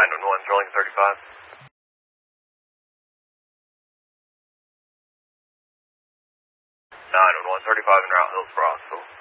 911, Sterling 35. 911, 35 en route, Hillsborough Hospital.